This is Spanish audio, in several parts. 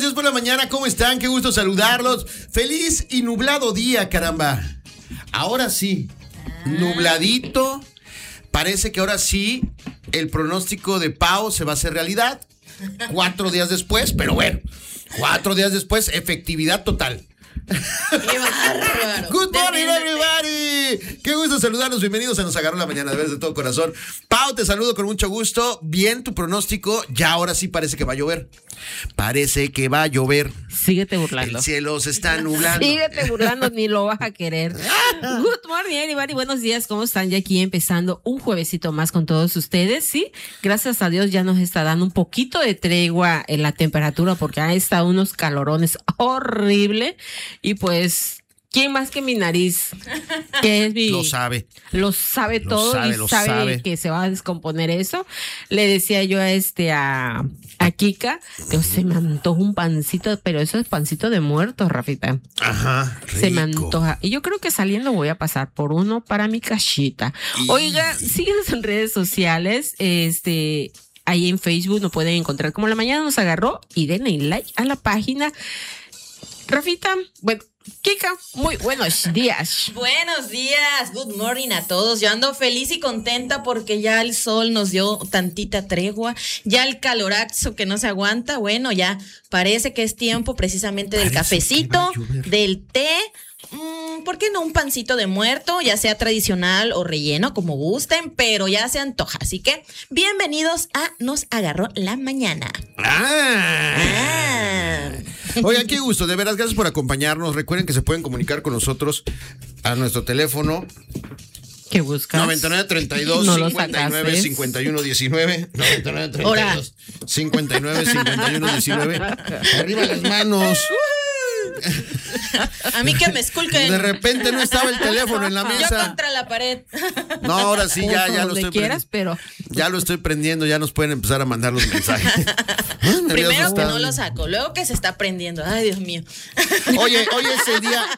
días por la mañana, ¿cómo están? Qué gusto saludarlos. Feliz y nublado día, caramba. Ahora sí, nubladito. Parece que ahora sí el pronóstico de Pau se va a hacer realidad. 4 días después, pero bueno, 4 días después, efectividad total. ¡Qué bárbaro! Good morning, everybody. Qué gusto saludarlos. Bienvenidos a Nos Agarró la Mañana, de veras de todo corazón. Pau, te saludo con mucho gusto. Bien tu pronóstico. Ya ahora sí parece que va a llover. Parece que va a llover. Síguete burlando. El cielo se está nublando. Síguete burlando, ni lo vas a querer. Good morning, everybody. Buenos días, ¿cómo están? Ya aquí empezando un juevesito más con todos ustedes, ¿sí? Gracias a Dios ya nos está dando un poquito de tregua en la temperatura porque ha estado unos calorones horrible. Y pues, ¿quién más que mi nariz? Que es mi... Lo sabe. Lo sabe todo y sabe que se va a descomponer eso. Le decía yo a Kika que se me antoja un pancito, pero eso es pancito de muerto, Rafita. Ajá, rico. Se me antoja. Y yo creo que saliendo voy a pasar por uno para mi cachita. Oiga, síguenos en redes sociales, ahí en Facebook nos pueden encontrar como La Mañana Nos Agarró y denle like a la página. Rafita, bueno, Kika, muy buenos días. Buenos días, good morning a todos. Yo ando feliz y contenta porque ya el sol nos dio tantita tregua, ya el calorazo que no se aguanta, bueno, ya parece que es tiempo precisamente del cafecito, del té. ¿Por qué no un pancito de muerto, ya sea tradicional o relleno, como gusten, pero ya se antoja? Así que bienvenidos a Nos Agarró la Mañana. Oigan, qué gusto, de veras, gracias por acompañarnos. Recuerden que se pueden comunicar con nosotros a nuestro teléfono. ¿Qué buscas? 9932 no 59 51 19 9932 59 51 19. Arriba las manos. A mí que me esculquen. De repente no estaba el teléfono en la mesa. Yo contra la pared. No, ahora sí, ya lo estoy quieras, pero ya lo estoy prendiendo, ya nos pueden empezar a mandar los mensajes. Primero que no lo saco, luego que se está prendiendo. Ay, Dios mío. Oye, hoy es el día.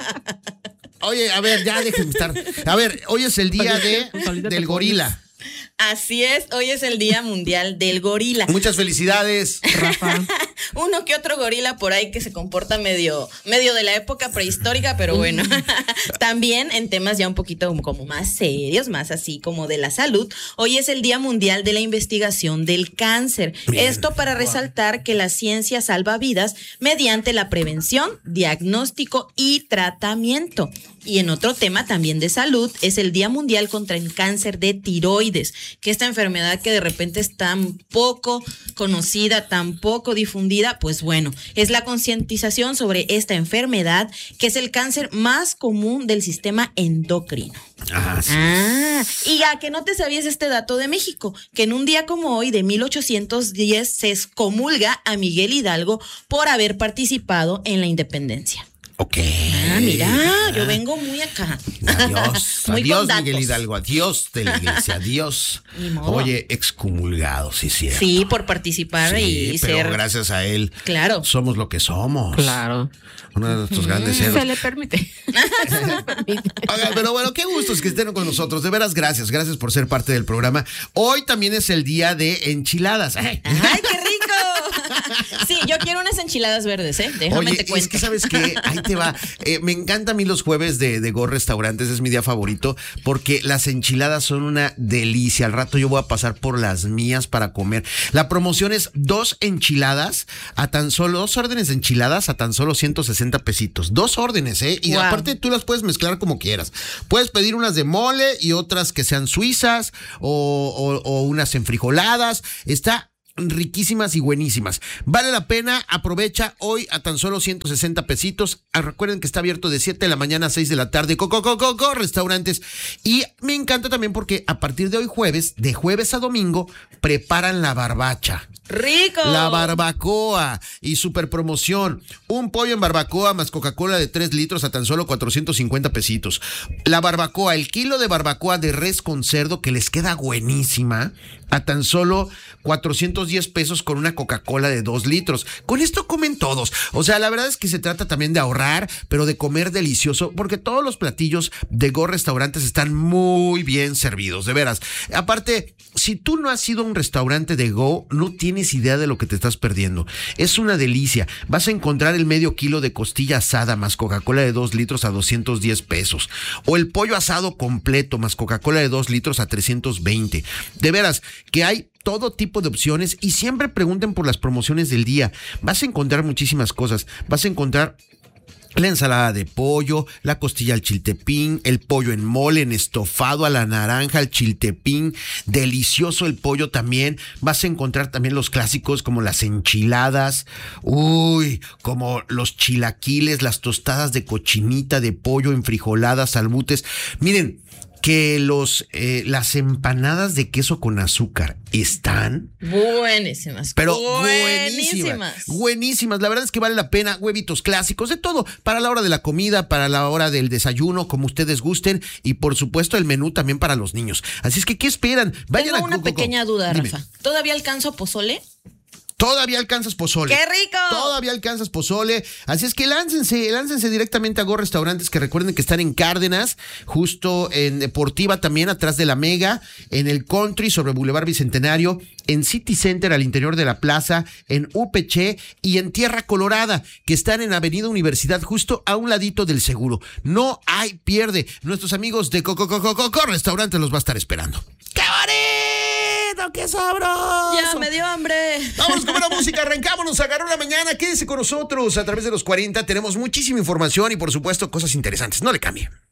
Oye, a ver, ya déjenme estar. A ver, hoy es el día del gorila. Así es, hoy es el Día Mundial del Gorila. Muchas felicidades, Rafa. Uno que otro gorila por ahí que se comporta medio de la época prehistórica, pero bueno. También en temas ya un poquito como más serios, más así como de la salud. Hoy es el Día Mundial de la Investigación del Cáncer. Bien. Esto para resaltar que la ciencia salva vidas mediante la prevención, diagnóstico y tratamiento. Y en otro tema también de salud, es el Día Mundial contra el Cáncer de Tiroides, que esta enfermedad que de repente es tan poco conocida, tan poco difundida, pues bueno, es la concientización sobre esta enfermedad, que es el cáncer más común del sistema endocrino. Y ya que no te sabías este dato de México, que en un día como hoy de 1810 se excomulga a Miguel Hidalgo por haber participado en la independencia. Ok. Mira, yo vengo muy acá. Adiós, muy adiós Miguel Hidalgo, adiós de la iglesia, adiós. Oye, excomulgado, sí, cierto. Sí, por participar y pero ser. Gracias a él, claro, somos lo que somos. Claro. Uno de nuestros grandes héroes. Se le permite. Oigan, pero bueno, qué gusto es que estén con nosotros. De veras, gracias por ser parte del programa. Hoy también es el día de enchiladas. ¡Ay, qué rico! Sí, yo quiero unas enchiladas verdes, Déjame te cuento. Es que ¿sabes qué? Ahí te va. Me encanta a mí los jueves de Go Restaurantes, es mi día favorito, porque las enchiladas son una delicia. Al rato yo voy a pasar por las mías para comer. La promoción es 2 enchiladas a tan solo, 2 órdenes de enchiladas a tan solo 160 pesitos. 2 órdenes, Y wow. Aparte tú las puedes mezclar como quieras. Puedes pedir unas de mole y otras que sean suizas o unas enfrijoladas. Está riquísimas y buenísimas. Vale la pena, aprovecha hoy a tan solo 160 pesitos. Recuerden que está abierto de 7 de la mañana a 6 de la tarde. Go Restaurantes. Y me encanta también porque a partir de hoy jueves, de jueves a domingo, preparan la barbacha. ¡Rico! La barbacoa y super promoción. Un pollo en barbacoa más Coca-Cola de 3 litros a tan solo 450 pesitos. La barbacoa, el kilo de barbacoa de res con cerdo que les queda buenísima a tan solo 410 210 pesos con una Coca-Cola de 2 litros. Con esto comen todos. O sea, la verdad es que se trata también de ahorrar, pero de comer delicioso, porque todos los platillos de Go Restaurantes están muy bien servidos, de veras. Aparte, si tú no has ido a un restaurante de Go, no tienes idea de lo que te estás perdiendo. Es una delicia. Vas a encontrar el medio kilo de costilla asada más Coca-Cola de 2 litros a 210 pesos. O el pollo asado completo más Coca-Cola de 2 litros a 320. De veras, que hay todo tipo de opciones y siempre pregunten por las promociones del día. Vas a encontrar muchísimas cosas. Vas a encontrar la ensalada de pollo, la costilla al chiltepín, el pollo en mole, en estofado a la naranja, el chiltepín, delicioso el pollo también. Vas a encontrar también los clásicos como las enchiladas, como los chilaquiles, las tostadas de cochinita, de pollo, enfrijoladas, salbutes. Miren, que las empanadas de queso con azúcar están buenísimas. Pero buenísimas. La verdad es que vale la pena. Huevitos clásicos, de todo. Para la hora de la comida, para la hora del desayuno, como ustedes gusten. Y por supuesto el menú también para los niños. Así es que, ¿qué esperan? Vayan Tengo una pequeña duda, Dime. Rafa. ¿Todavía alcanzo pozole? Todavía alcanzas pozole. ¡Qué rico! Todavía alcanzas pozole. Así es que láncense directamente a Go Restaurantes, que recuerden que están en Cárdenas, justo en Deportiva también, atrás de la Mega, en el Country, sobre Boulevard Bicentenario, en City Center, al interior de la plaza, en UPC y en Tierra Colorada, que están en Avenida Universidad, justo a un ladito del Seguro. No hay pierde. Nuestros amigos de Go Restaurantes los va a estar esperando. ¡Qué bonito! ¡Qué sabroso! Ya me dio hambre. Vámonos con la música, arrancámonos, agarró la mañana, quédese con nosotros a través de los 40, tenemos muchísima información y por supuesto cosas interesantes, no le cambie.